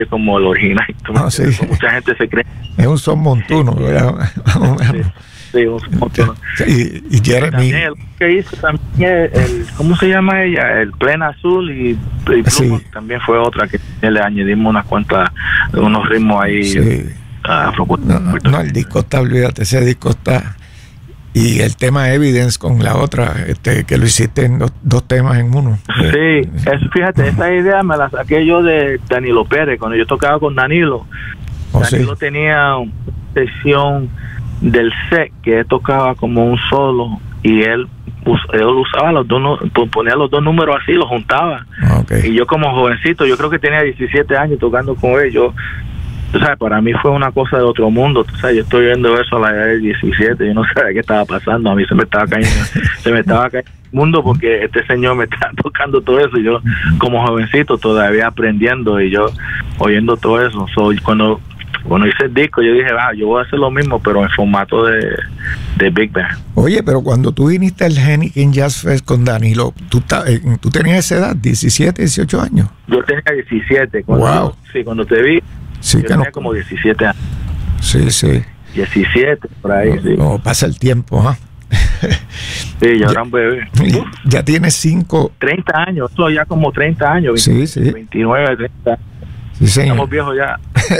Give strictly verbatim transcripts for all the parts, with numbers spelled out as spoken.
como el original. No, sí. Mucha gente se cree. Es un son montuno, sí. Sí, sí, un son montuno. Y, y Jeremy. También el que hizo también, el, ¿cómo se llama ella? El Plena Azul y, y sí. también fue otra que le añadimos unas cuantas, unos ritmos ahí. Sí. Uh, no, no, no, el disco está, olvídate, ese disco está. Y el tema Evidence con la otra, este, que lo hiciste en dos, dos temas en uno. Sí, es, fíjate, esa idea me la saqué yo de Danilo Pérez, cuando yo tocaba con Danilo. Oh, Danilo sí. tenía una sesión del set que él tocaba como un solo y él, él usaba los dos, ponía los dos números así, los juntaba. Okay. Y yo como jovencito, yo creo que tenía diecisiete años tocando con él, yo, tú sabes, para mí fue una cosa de otro mundo, tú sabes, yo estoy viendo eso a la edad de diecisiete, yo no sabía qué estaba pasando, a mí se me estaba cayendo, se me estaba cayendo el mundo porque este señor me está tocando todo eso, y yo como jovencito todavía aprendiendo y yo oyendo todo eso. So, cuando cuando hice el disco yo dije, ah, yo voy a hacer lo mismo pero en formato de, de Big Band. Oye, pero cuando tú viniste al Heineken Jazz Fest con Danilo, ¿tú, tú tenías esa edad, diecisiete, dieciocho años? Yo tenía diecisiete. Cuando wow. yo, sí, cuando te vi, sí, yo que tenía no, como diecisiete años. Sí, sí. diecisiete, por ahí, no, sí. No, pasa el tiempo, ¿ah? ¿eh? Sí, ya era un bebé. Uf. Ya tienes cinco... treinta años, eso ya como treinta años. Sí, sí. veintinueve, treinta. Sí, señor. Estamos viejos ya.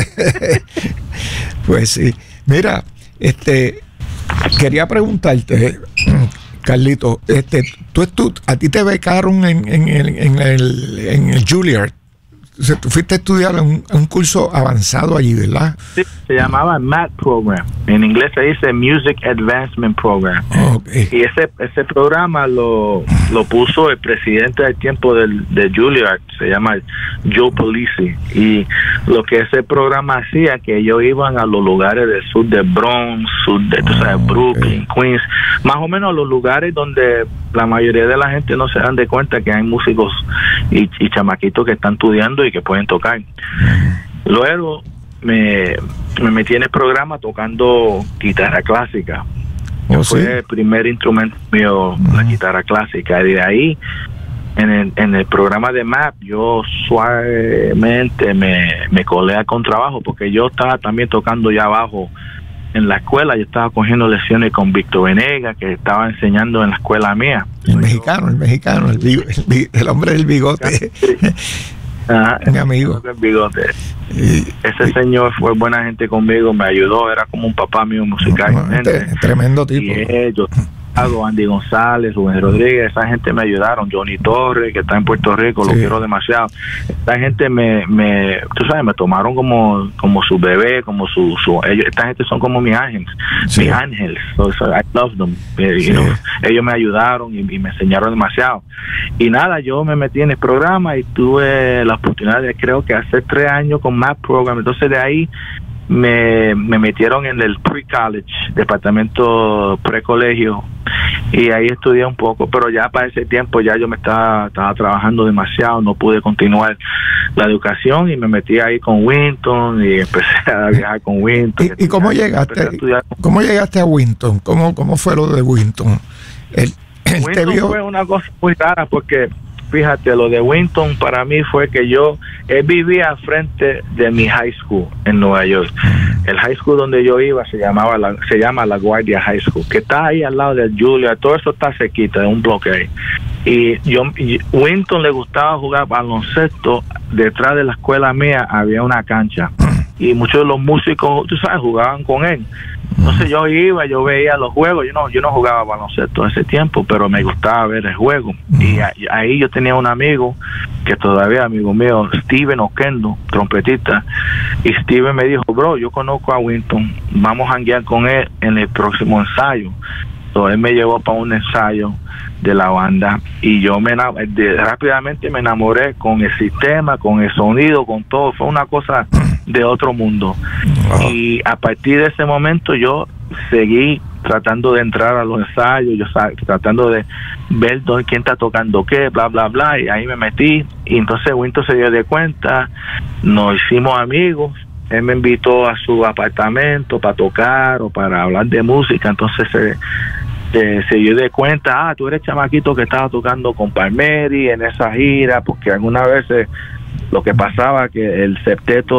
Pues sí. Mira, este, quería preguntarte, Carlito, este, tú, tú a ti te becaron en, en, el, en, el, en el Juilliard. O sea, tú fuiste a estudiar un, un curso avanzado allí, ¿verdad? Sí, se llamaba M A T Program. En inglés se dice Music Advancement Program. Okay. Y ese ese programa lo, lo puso el presidente del tiempo del, de Juilliard, se llama Joe Polisi. Y lo que ese programa hacía, que ellos iban a los lugares del sur de Bronx, sur de tú sabes, Brooklyn, okay. Queens, más o menos los lugares donde la mayoría de la gente no se dan de cuenta que hay músicos y, y chamaquitos que están estudiando y que pueden tocar. Luego me, me metí en el programa tocando guitarra clásica. Oh, fue ¿sí? el primer instrumento mío, uh-huh. la guitarra clásica. Y de ahí, en el, en el programa de M A P, yo suavemente me, me colé al contrabajo, porque yo estaba también tocando ya abajo en la escuela. Yo estaba cogiendo lecciones con Víctor Venegas, que estaba enseñando en la escuela mía. El mexicano, el mexicano, el, bigo, el, el hombre del bigote. Ajá, mi amigo. El bigote. Y, ese sí. señor fue buena gente conmigo, me ayudó, era como un papá mío musical. No, no, tremendo tipo. Y ellos, Andy González, Rubén Rodríguez, esa gente me ayudaron. Johnny Torres, que está en Puerto Rico, sí. lo quiero demasiado. Esta gente me, me, tú sabes, me tomaron como, como su bebé, como su, su ellos, esta gente son como mis ángeles, sí. mis ángeles. So, so I love them. Sí. You know, ellos me ayudaron y, y me enseñaron demasiado. Y nada, yo me metí en el programa y tuve la oportunidad de, creo que hacer tres años con M A P Program. Entonces de ahí me, me metieron en el pre-college, departamento pre-colegio, y ahí estudié un poco, pero ya para ese tiempo ya yo me estaba, estaba trabajando demasiado, no pude continuar la educación y me metí ahí con Winton y empecé a viajar con Winton. ¿Y, y cómo llegaste cómo llegaste a Winton? ¿Cómo, cómo fue lo de Winton? El, el Winton te vio... fue una cosa muy rara porque fíjate, lo de Winton para mí fue que yo él vivía al frente de mi high school en Nueva York. El high school donde yo iba se llamaba la, se llama La Guardia High School, que está ahí al lado de Julia, todo eso está cerquita, de un bloque ahí. Y yo, y Winton le gustaba jugar baloncesto. Detrás de la escuela mía había una cancha y muchos de los músicos, tú sabes, jugaban con él. Entonces yo iba, yo veía los juegos. Yo no yo no jugaba baloncesto ese tiempo, pero me gustaba ver el juego. Y ahí yo tenía un amigo que todavía amigo mío, Steven Oquendo, trompetista. Y Steven me dijo, bro, yo conozco a Winton, vamos a janguear con él en el próximo ensayo. Entonces él me llevó para un ensayo de la banda y yo me de, rápidamente me enamoré con el sistema, con el sonido, con todo. Fue una cosa de otro mundo. Wow. Y a partir de ese momento yo seguí tratando de entrar a los ensayos, yo tratando de ver dónde, quién está tocando qué, bla, bla, bla, y ahí me metí. Y entonces Winton se dio de cuenta, nos hicimos amigos. Él me invitó a su apartamento para tocar o para hablar de música. Entonces se, se, se dio de cuenta, ah, tú eres chamaquito que estaba tocando con Palmieri en esa gira, porque algunas veces Lo que pasaba que el septeto